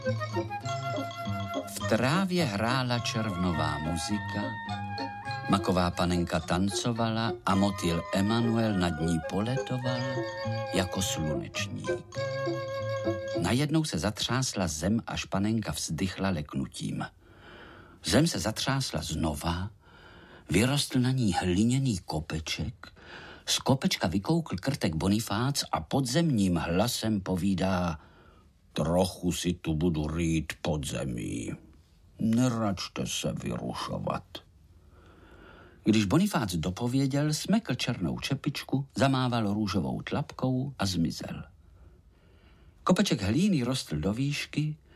V trávě hrála červnová muzika, maková panenka tancovala a motýl Emanuel nad ní poletoval jako slunečník. Najednou se zatřásla zem, až panenka vzdychla leknutím. Zem se zatřásla znova, vyrostl na ní hliněný kopeček, z kopečka vykoukl krtek Bonifác a podzemním hlasem povídá: trochu si tu budu rýt pod zemí. Neračte se vyrušovat. Když Bonifác dopověděl, smekl černou čepičku, zamával růžovou tlapkou a zmizel. Kopeček hlíny rostl do výšky,